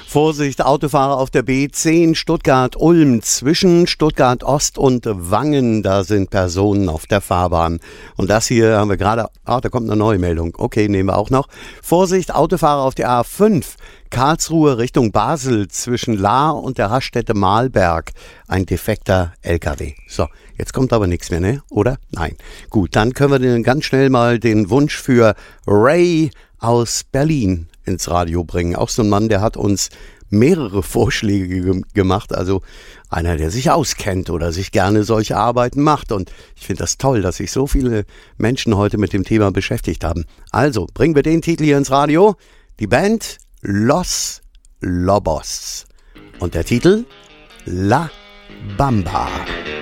Vorsicht, Autofahrer auf der B10 Stuttgart-Ulm zwischen Stuttgart-Ost und Wangen. Da sind Personen auf der Fahrbahn. Und das hier haben wir gerade, da kommt eine neue Meldung. Okay, nehmen wir auch noch. Vorsicht, Autofahrer auf der A5 Karlsruhe Richtung Basel zwischen Lahr und der Raststätte Mahlberg. Ein defekter LKW. So, jetzt kommt aber nichts mehr, ne? Oder? Nein. Gut, dann können wir dann ganz schnell mal den Wunsch für Ray aus Berlin ins Radio bringen. Auch so ein Mann, der hat uns mehrere Vorschläge gemacht. Also einer, der sich auskennt oder sich gerne solche Arbeiten macht. Und ich finde das toll, dass sich so viele Menschen heute mit dem Thema beschäftigt haben. Also bringen wir den Titel hier ins Radio. Die Band Los Lobos. Und der Titel La Bamba.